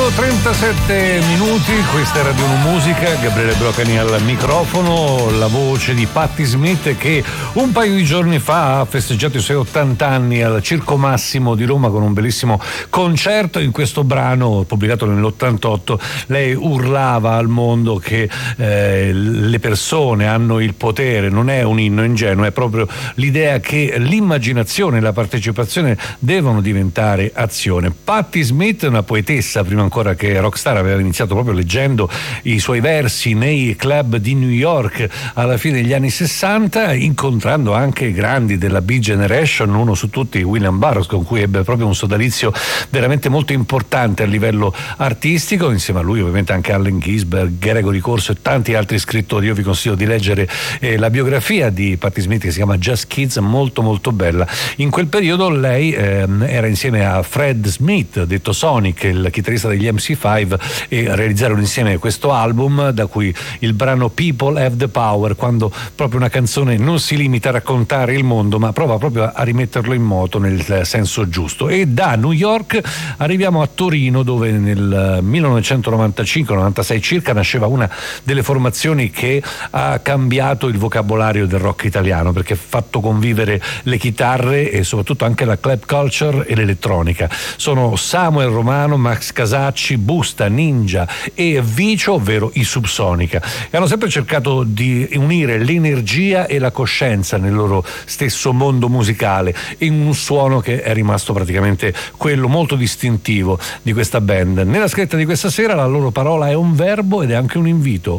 37 minuti, questa è Radio 1 Musica, Gabriele Brocani al microfono, la voce di Patti Smith che un paio di giorni fa ha festeggiato i suoi 80 anni al Circo Massimo di Roma con un bellissimo concerto. In questo brano, pubblicato nell'88, lei urlava al mondo che le persone hanno il potere, non è un inno ingenuo, è proprio l'idea che l'immaginazione e la partecipazione devono diventare azione. Patti Smith è una poetessa, prima ancora che rockstar, aveva iniziato proprio leggendo i suoi versi nei club di New York alla fine degli anni 60, incontrando anche grandi della Beat Generation, uno su tutti William Burroughs, con cui ebbe proprio un sodalizio veramente molto importante a livello artistico, insieme a lui ovviamente anche Allen Ginsberg, Gregory Corso e tanti altri scrittori. Io vi consiglio di leggere la biografia di Patti Smith che si chiama Just Kids, molto molto bella. In quel periodo lei era insieme a Fred Smith, detto Sonic, il chitarrista degli MC5, e realizzarono insieme questo album da cui il brano People Have the Power, quando proprio una canzone non si limita a raccontare il mondo ma prova proprio a rimetterlo in moto nel senso giusto. E da New York arriviamo a Torino, dove nel 1995-96 circa nasceva una delle formazioni che ha cambiato il vocabolario del rock italiano, perché ha fatto convivere le chitarre e soprattutto anche la club culture e l'elettronica. Sono Samuel Romano, Max Casacci, Busta, Ninja e Vicio, ovvero i Subsonica, e hanno sempre cercato di unire l'energia e la coscienza nel loro stesso mondo musicale in un suono che è rimasto praticamente quello molto distintivo di questa band. Nella scritta di questa sera la loro parola è un verbo ed è anche un invito: